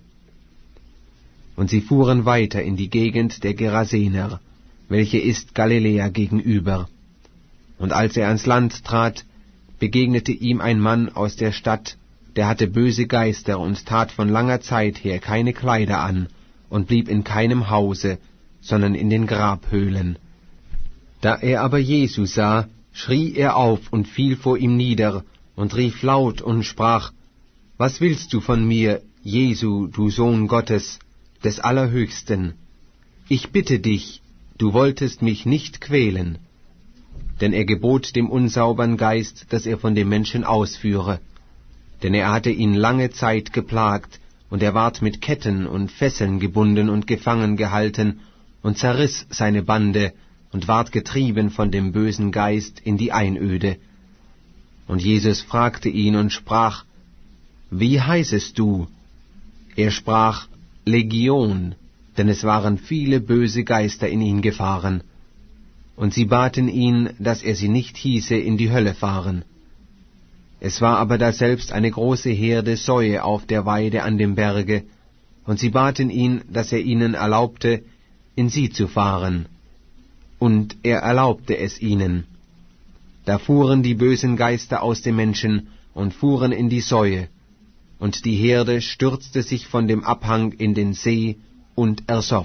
Und sie fuhren weiter in die Gegend der Gerasener, welche ist Galiläa gegenüber. Und als er ans Land trat, begegnete ihm ein Mann aus der Stadt, der hatte böse Geister und tat von langer Zeit her keine Kleider an und blieb in keinem Hause, sondern in den Grabhöhlen. Da er aber Jesu sah, schrie er auf und fiel vor ihm nieder und rief laut und sprach, »Was willst du von mir, Jesu, du Sohn Gottes, des Allerhöchsten? Ich bitte dich, du wolltest mich nicht quälen.« Denn er gebot dem unsaubern Geist, dass er von dem Menschen ausführe. Denn er hatte ihn lange Zeit geplagt, und er ward mit Ketten und Fesseln gebunden und gefangen gehalten, und zerriss seine Bande, und ward getrieben von dem bösen Geist in die Einöde. Und Jesus fragte ihn und sprach, »Wie heißest du?« Er sprach, »Legion«, denn es waren viele böse Geister in ihn gefahren. Und sie baten ihn, dass er sie nicht hieße in die Hölle fahren. Es war aber daselbst eine große Herde Säue auf der Weide an dem Berge, und sie baten ihn, dass er ihnen erlaubte, in sie zu fahren. Und er erlaubte es ihnen. Da fuhren die bösen Geister aus dem Menschen und fuhren in die Säue, und die Herde stürzte sich von dem Abhang in den See und ersoff.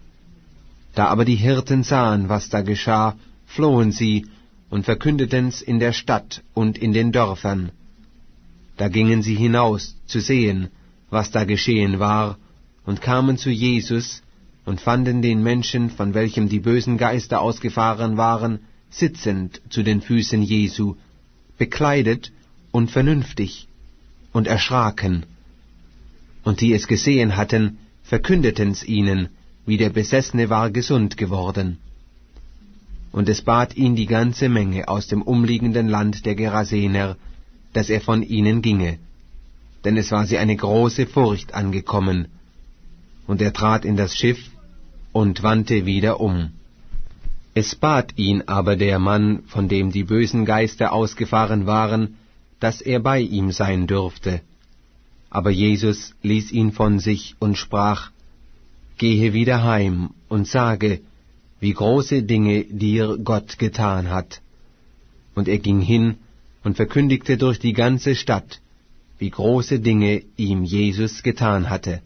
Da aber die Hirten sahen, was da geschah, flohen sie und verkündeten's in der Stadt und in den Dörfern. Da gingen sie hinaus zu sehen, was da geschehen war, und kamen zu Jesus und fanden den Menschen, von welchem die bösen Geister ausgefahren waren, sitzend zu den Füßen Jesu, bekleidet und vernünftig, und erschraken. Und die es gesehen hatten, verkündeten's ihnen, wie der Besessene war gesund geworden. Und es bat ihn die ganze Menge aus dem umliegenden Land der Gerasener, dass er von ihnen ginge, denn es war sie eine große Furcht angekommen. Und er trat in das Schiff und wandte wieder um. Es bat ihn aber der Mann, von dem die bösen Geister ausgefahren waren, dass er bei ihm sein dürfte. Aber Jesus ließ ihn von sich und sprach, »Gehe wieder heim und sage, wie große Dinge dir Gott getan hat.« Und er ging hin und verkündigte durch die ganze Stadt, wie große Dinge ihm Jesus getan hatte.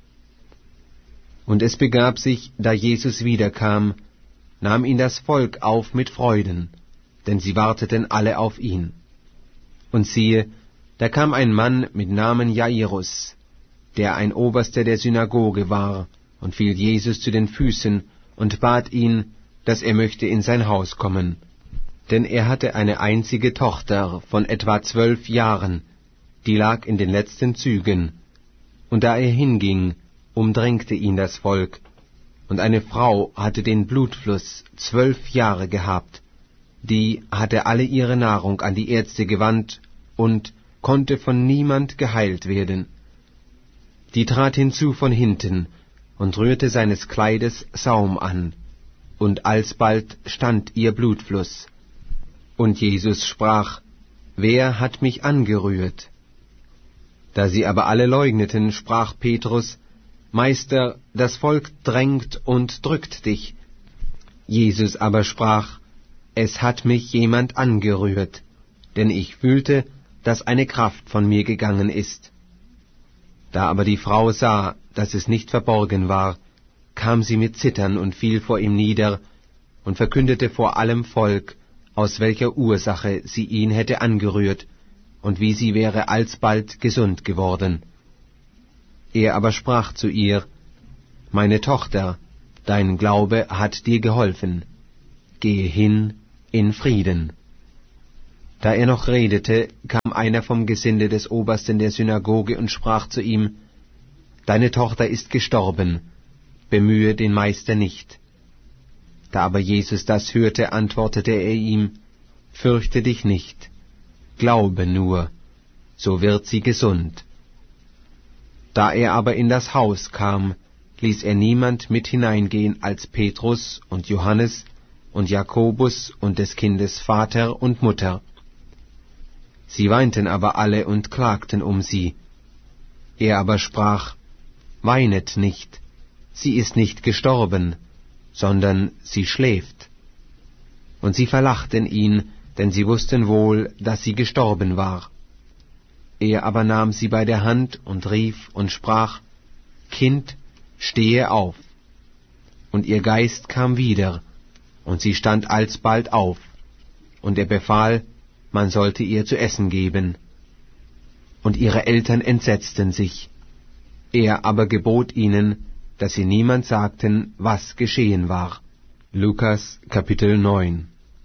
Und es begab sich, da Jesus wiederkam, nahm ihn das Volk auf mit Freuden, denn sie warteten alle auf ihn. Und siehe, da kam ein Mann mit Namen Jairus, der ein Oberster der Synagoge war, und fiel Jesus zu den Füßen und bat ihn, dass er möchte in sein Haus kommen. Denn er hatte eine einzige Tochter von etwa zwölf Jahren, die lag in den letzten Zügen. Und da er hinging, umdrängte ihn das Volk, und eine Frau hatte den Blutfluss zwölf Jahre gehabt, die hatte alle ihre Nahrung an die Ärzte gewandt und konnte von niemand geheilt werden. Die trat hinzu von hinten und rührte seines Kleides Saum an, und alsbald stand ihr Blutfluss. Und Jesus sprach, »Wer hat mich angerührt?« Da sie aber alle leugneten, sprach Petrus, »Meister, das Volk drängt und drückt dich.« Jesus aber sprach, »Es hat mich jemand angerührt, denn ich fühlte, dass eine Kraft von mir gegangen ist.« Da aber die Frau sah, dass es nicht verborgen war, kam sie mit Zittern und fiel vor ihm nieder und verkündete vor allem Volk, aus welcher Ursache sie ihn hätte angerührt und wie sie wäre alsbald gesund geworden. Er aber sprach zu ihr, »Meine Tochter, dein Glaube hat dir geholfen. gehe hin in Frieden. Da er noch redete, kam einer vom Gesinde des Obersten der Synagoge und sprach zu ihm: Deine Tochter ist gestorben, bemühe den Meister nicht. Da aber Jesus das hörte, antwortete er ihm: Fürchte dich nicht, glaube nur, so wird sie gesund. Da er aber in das Haus kam, ließ er niemand mit hineingehen als Petrus und Johannes und Jakobus und des Kindes Vater und Mutter. Sie weinten aber alle und klagten um sie. Er aber sprach: Weinet nicht, sie ist nicht gestorben, sondern sie schläft. Und sie verlachten ihn, denn sie wussten wohl, dass sie gestorben war. Er aber nahm sie bei der Hand und rief und sprach: Kind, stehe auf. Und ihr Geist kam wieder, und sie stand alsbald auf, und er befahl, man sollte ihr zu essen geben. Und ihre Eltern entsetzten sich. Er aber gebot ihnen, dass sie niemand sagten, was geschehen war. Lukas Kapitel neun.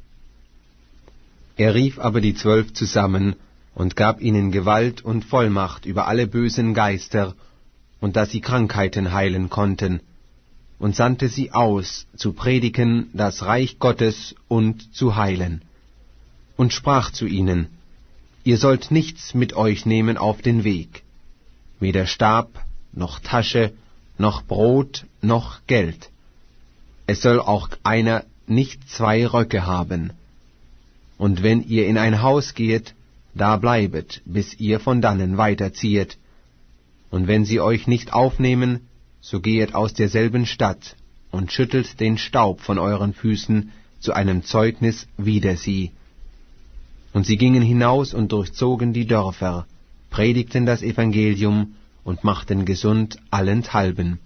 Er rief aber die Zwölf zusammen und gab ihnen Gewalt und Vollmacht über alle bösen Geister, und dass sie Krankheiten heilen konnten, und sandte sie aus, zu predigen das Reich Gottes und zu heilen. Und sprach zu ihnen: Ihr sollt nichts mit euch nehmen auf den Weg, weder Stab, noch Tasche, noch Brot, noch Geld. Es soll auch einer nicht zwei Röcke haben. Und wenn ihr in ein Haus gehet, da bleibet, bis ihr von dannen weiterziehet. Und wenn sie euch nicht aufnehmen, so gehet aus derselben Stadt und schüttelt den Staub von euren Füßen zu einem Zeugnis wider sie. Und sie gingen hinaus und durchzogen die Dörfer, predigten das Evangelium und machten gesund allenthalben.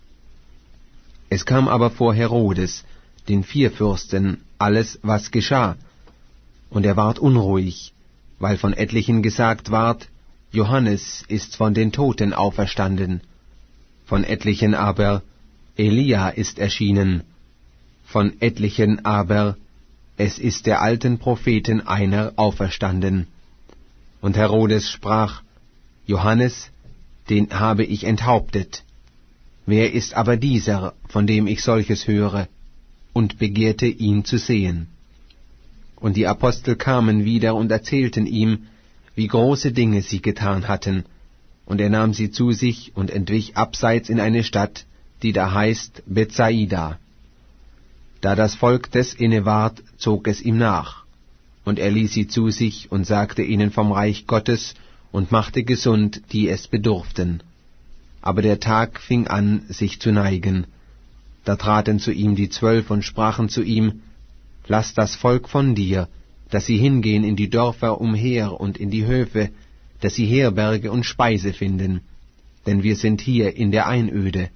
Es kam aber vor Herodes, den Vierfürsten, alles, was geschah, und er ward unruhig, weil von etlichen gesagt ward, Johannes ist von den Toten auferstanden, von etlichen aber, Elia ist erschienen, von etlichen aber, es ist der alten Propheten einer auferstanden. Und Herodes sprach: Johannes, den habe ich enthauptet. Wer ist aber dieser, von dem ich solches höre? Und begehrte ihn zu sehen. Und die Apostel kamen wieder und erzählten ihm, wie große Dinge sie getan hatten. Und er nahm sie zu sich und entwich abseits in eine Stadt, die da heißt Bethsaida. Da das Volk des inne ward, zog es ihm nach. Und er ließ sie zu sich und sagte ihnen vom Reich Gottes und machte gesund, die es bedurften. Aber der Tag fing an, sich zu neigen. Da traten zu ihm die Zwölf und sprachen zu ihm: Lass das Volk von dir, dass sie hingehen in die Dörfer umher und in die Höfe, dass sie Herberge und Speise finden, denn wir sind hier in der Einöde.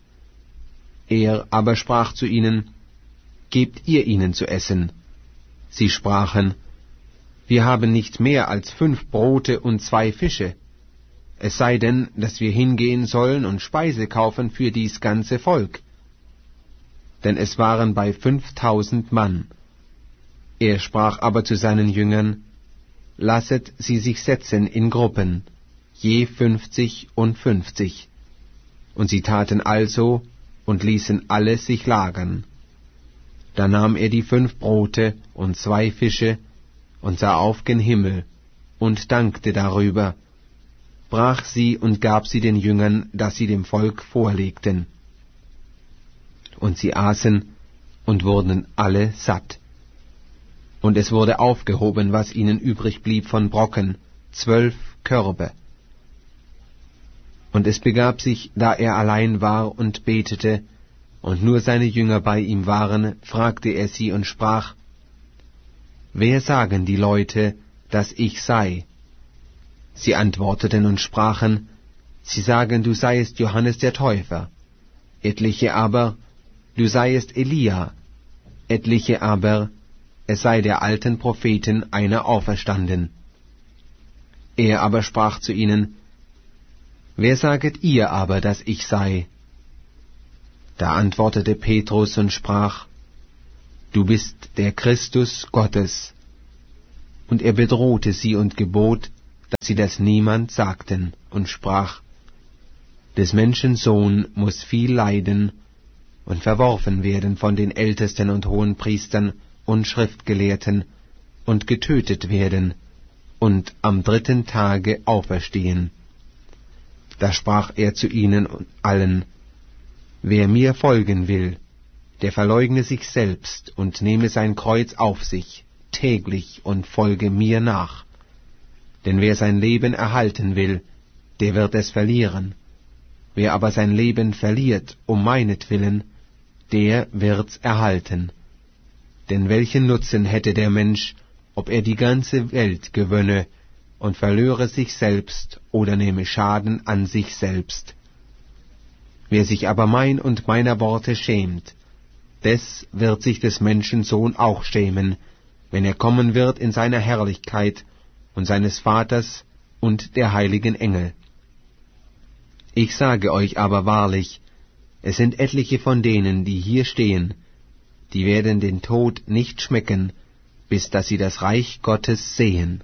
Er aber sprach zu ihnen: Gebt ihr ihnen zu essen. Sie sprachen: Wir haben nicht mehr als fünf Brote und zwei Fische. Es sei denn, dass wir hingehen sollen und Speise kaufen für dies ganze Volk. Denn es waren bei fünftausend Mann. Er sprach aber zu seinen Jüngern: Lasset sie sich setzen in Gruppen, je fünfzig und fünfzig. Und sie taten also und ließen alle sich lagern. Da nahm er die fünf Brote und zwei Fische und sah auf gen Himmel und dankte darüber, brach sie und gab sie den Jüngern, dass sie dem Volk vorlegten. Und sie aßen und wurden alle satt. Und es wurde aufgehoben, was ihnen übrig blieb von Brocken, zwölf Körbe. Und es begab sich, da er allein war und betete, und nur seine Jünger bei ihm waren, fragte er sie und sprach: Wer sagen die Leute, dass ich sei? Sie antworteten und sprachen: Sie sagen, du seiest Johannes der Täufer, etliche aber, du seiest Elia, etliche aber, es sei der alten Propheten einer auferstanden. Er aber sprach zu ihnen: Wer saget ihr aber, dass ich sei? Da antwortete Petrus und sprach: du bist der Christus Gottes. Und er bedrohte sie und gebot, dass sie das niemand sagten, und sprach, des Menschen Sohn muß viel leiden und verworfen werden von den Ältesten und Hohenpriestern und Schriftgelehrten und getötet werden und am dritten Tage auferstehen. Da sprach er zu ihnen allen, wer mir folgen will, der verleugne sich selbst und nehme sein Kreuz auf sich, täglich, und folge mir nach. Denn wer sein Leben erhalten will, der wird es verlieren. Wer aber sein Leben verliert, um meinetwillen, der wird's erhalten. Denn welchen Nutzen hätte der Mensch, ob er die ganze Welt gewönne und verlöre sich selbst oder nehme Schaden an sich selbst? Wer sich aber mein und meiner Worte schämt, des wird sich des Menschen Sohn auch schämen, wenn er kommen wird in seiner Herrlichkeit und seines Vaters und der heiligen Engel. Ich sage euch aber wahrlich, es sind etliche von denen, die hier stehen, die werden den Tod nicht schmecken, bis dass sie das Reich Gottes sehen.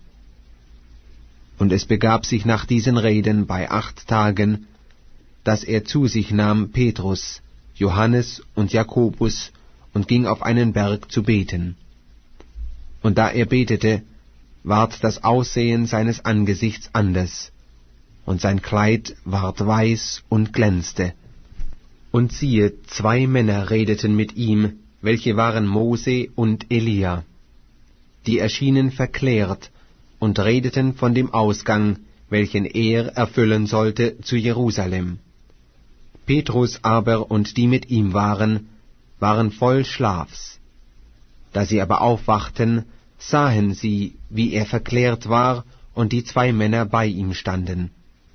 Und es begab sich nach diesen Reden bei acht Tagen, dass er zu sich nahm Petrus, Johannes und Jakobus und ging auf einen Berg zu beten. Und da er betete, ward das Aussehen seines Angesichts anders, und sein Kleid ward weiß und glänzte. Und siehe, zwei Männer redeten mit ihm, welche waren Mose und Elia. Die erschienen verklärt und redeten von dem Ausgang, welchen er erfüllen sollte zu Jerusalem. Petrus aber und die mit ihm waren, waren voll Schlafs. Da sie aber aufwachten, sahen sie, wie er verklärt war, und die zwei Männer bei ihm standen.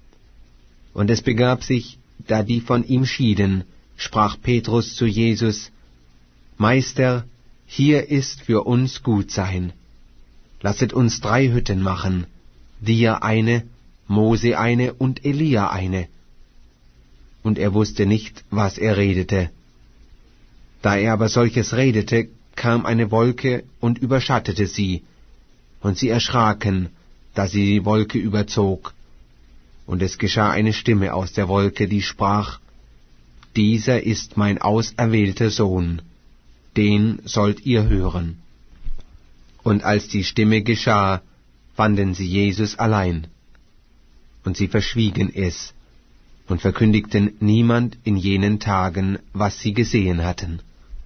Und es begab sich, da die von ihm schieden, sprach Petrus zu Jesus, Meister, hier ist für uns Gutsein. Lasset uns drei Hütten machen, dir eine, Mose eine und Elia eine. Und er wusste nicht, was er redete. Da er aber solches redete, kam eine Wolke und überschattete sie, und sie erschraken, da sie die Wolke überzog. Und es geschah eine Stimme aus der Wolke, die sprach, Dieser ist mein auserwählter Sohn, den sollt ihr hören. Und als die Stimme geschah, fanden sie Jesus allein. Und sie verschwiegen es und verkündigten niemand in jenen Tagen, was sie gesehen hatten.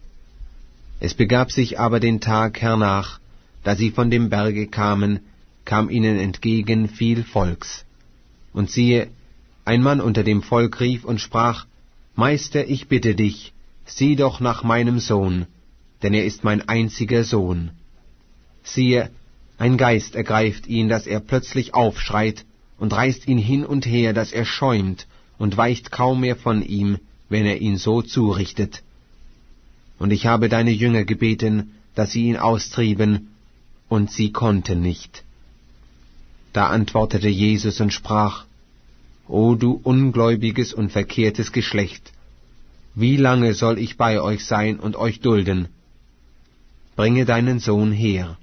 Es begab sich aber den Tag hernach, da sie von dem Berge kamen, kam ihnen entgegen viel Volks. Und siehe, ein Mann unter dem Volk rief und sprach, Meister, ich bitte dich, sieh doch nach meinem Sohn, denn er ist mein einziger Sohn. Siehe, ein Geist ergreift ihn, dass er plötzlich aufschreit, und reißt ihn hin und her, dass er schäumt, und weicht kaum mehr von ihm, wenn er ihn so zurichtet. Und ich habe deine Jünger gebeten, dass sie ihn austrieben, und sie konnten nicht. Da antwortete Jesus und sprach, O du ungläubiges und verkehrtes Geschlecht, wie lange soll ich bei euch sein und euch dulden? Bringe deinen Sohn her.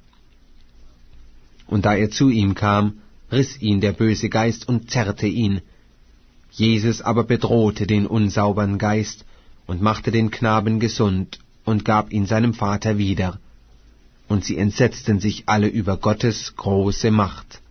Und da er zu ihm kam, riss ihn der böse Geist und zerrte ihn. Jesus aber bedrohte den unsaubern Geist und machte den Knaben gesund und gab ihn seinem Vater wieder. Und sie entsetzten sich alle über Gottes große Macht.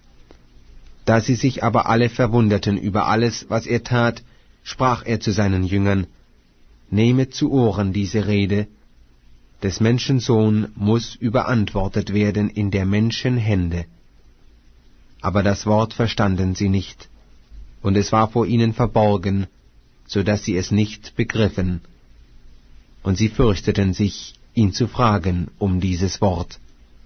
Da sie sich aber alle verwunderten über alles, was er tat, sprach er zu seinen Jüngern, Nehmet zu Ohren diese Rede, des Menschen Sohn muß überantwortet werden in der Menschen Hände. Aber das Wort verstanden sie nicht, und es war vor ihnen verborgen, so dass sie es nicht begriffen. Und sie fürchteten sich, ihn zu fragen um dieses Wort.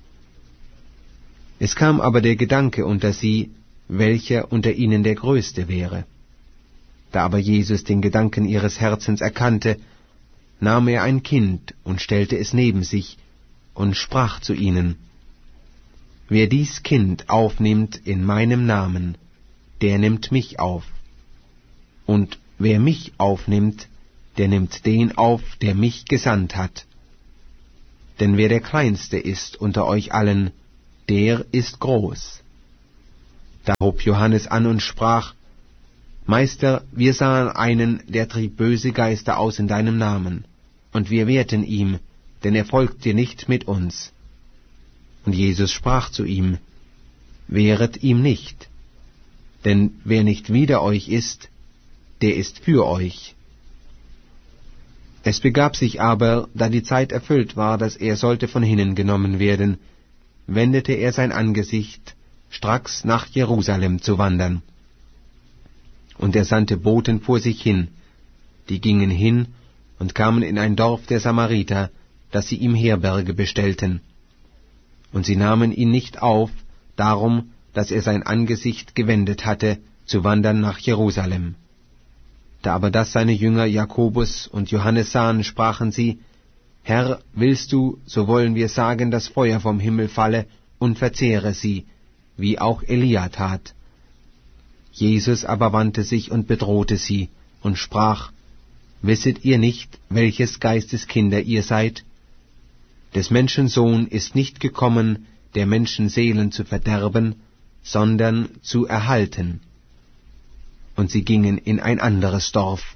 Es kam aber der Gedanke unter sie, welcher unter ihnen der Größte wäre. Da aber Jesus den Gedanken ihres Herzens erkannte, nahm er ein Kind und stellte es neben sich und sprach zu ihnen, Wer dies Kind aufnimmt in meinem Namen, der nimmt mich auf. Und wer mich aufnimmt, der nimmt den auf, der mich gesandt hat. Denn wer der Kleinste ist unter euch allen, der ist groß. Da hob Johannes an und sprach, Meister, wir sahen einen, der trieb böse Geister aus in deinem Namen, und wir wehrten ihm, denn er folgt dir nicht mit uns. Und Jesus sprach zu ihm, Wehret ihm nicht, denn wer nicht wider euch ist, der ist für euch. Es begab sich aber, da die Zeit erfüllt war, dass er sollte von hinnen genommen werden, wendete er sein Angesicht, stracks nach Jerusalem zu wandern. Und er sandte Boten vor sich hin, die gingen hin und kamen in ein Dorf der Samariter, dass sie ihm Herberge bestellten. Und sie nahmen ihn nicht auf, darum, dass er sein Angesicht gewendet hatte, zu wandern nach Jerusalem. Da aber das seine Jünger Jakobus und Johannes sahen, sprachen sie, Herr, willst du, so wollen wir sagen, dass Feuer vom Himmel falle und verzehre sie, wie auch Elia tat. Jesus aber wandte sich und bedrohte sie und sprach, Wisset ihr nicht, welches Geistes Kinder ihr seid? Des Menschen Sohn ist nicht gekommen, der Menschen Seelen zu verderben, sondern zu erhalten. Und sie gingen in ein anderes Dorf.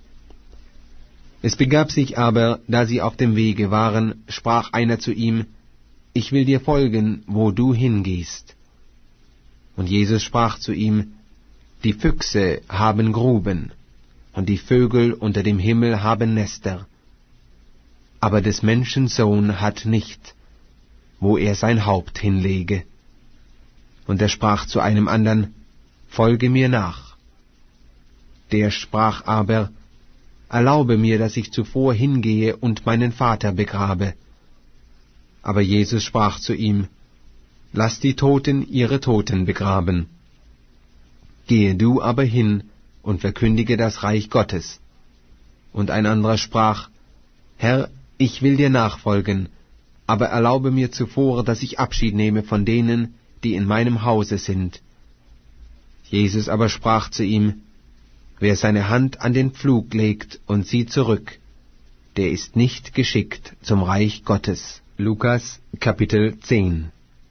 Es begab sich aber, da sie auf dem Wege waren, sprach einer zu ihm, Ich will dir folgen, wo du hingehst. Und Jesus sprach zu ihm, Die Füchse haben Gruben, und die Vögel unter dem Himmel haben Nester, aber des Menschen Sohn hat nicht, wo er sein Haupt hinlege. Und er sprach zu einem andern, Folge mir nach. Der sprach aber, Erlaube mir, dass ich zuvor hingehe und meinen Vater begrabe. Aber Jesus sprach zu ihm, Lass die Toten ihre Toten begraben. Gehe du aber hin und verkündige das Reich Gottes. Und ein anderer sprach, Herr, ich will dir nachfolgen, aber erlaube mir zuvor, dass ich Abschied nehme von denen, die in meinem Hause sind. Jesus aber sprach zu ihm, Wer seine Hand an den Pflug legt und sieht zurück, der ist nicht geschickt zum Reich Gottes. Lukas Kapitel zehn.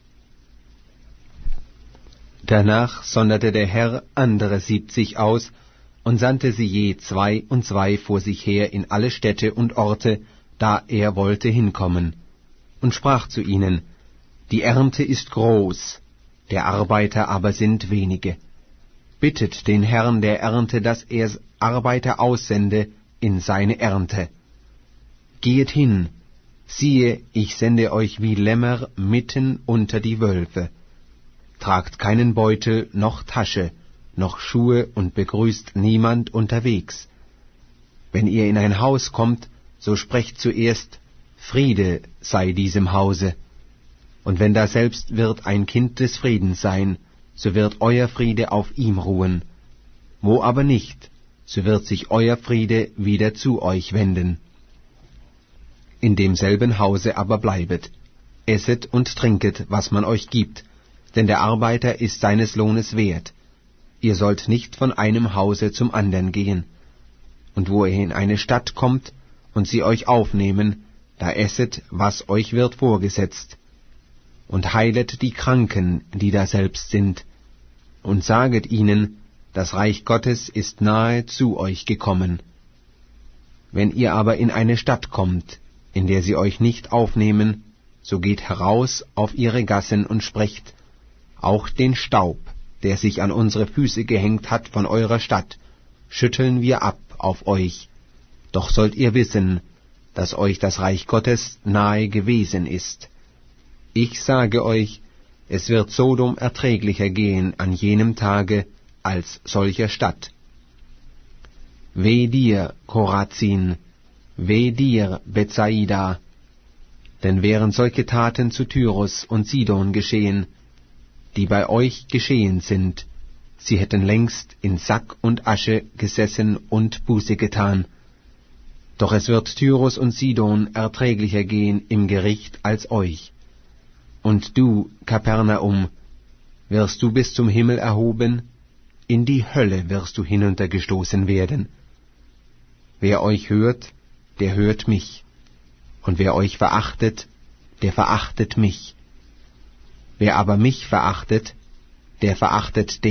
Danach sonderte der Herr andere siebzig aus und sandte sie je zwei und zwei vor sich her in alle Städte und Orte, da er wollte hinkommen, und sprach zu ihnen, Die Ernte ist groß, der Arbeiter aber sind wenige. Bittet den Herrn der Ernte, dass er Arbeiter aussende in seine Ernte. Gehet hin, siehe, ich sende euch wie Lämmer mitten unter die Wölfe. Tragt keinen Beutel noch Tasche, noch Schuhe und begrüßt niemand unterwegs. Wenn ihr in ein Haus kommt, so sprecht zuerst, Friede sei diesem Hause. Und wenn daselbst wird ein Kind des Friedens sein, so wird euer Friede auf ihm ruhen. Wo aber nicht, so wird sich euer Friede wieder zu euch wenden. In demselben Hause aber bleibet, esset und trinket, was man euch gibt, denn der Arbeiter ist seines Lohnes wert. Ihr sollt nicht von einem Hause zum andern gehen. Und wo ihr in eine Stadt kommt, und sie euch aufnehmen, da esset, was euch wird vorgesetzt. Und heilet die Kranken, die daselbst sind, und saget ihnen, das Reich Gottes ist nahe zu euch gekommen. Wenn ihr aber in eine Stadt kommt, in der sie euch nicht aufnehmen, so geht heraus auf ihre Gassen und sprecht, auch den Staub, der sich an unsere Füße gehängt hat von eurer Stadt, schütteln wir ab auf euch. Doch sollt ihr wissen, dass euch das Reich Gottes nahe gewesen ist. Ich sage euch, es wird Sodom erträglicher gehen an jenem Tage als solcher Stadt. Weh dir, Chorazin, weh dir, Bethsaida, denn wären solche Taten zu Tyrus und Sidon geschehen, die bei euch geschehen sind, sie hätten längst in Sack und Asche gesessen und Buße getan. Doch es wird Tyrus und Sidon erträglicher gehen im Gericht als euch. Und du, Kapernaum, wirst du bis zum Himmel erhoben, in die Hölle wirst du hinuntergestoßen werden. Wer euch hört, der hört mich, und wer euch verachtet, der verachtet mich. Wer aber mich verachtet, der verachtet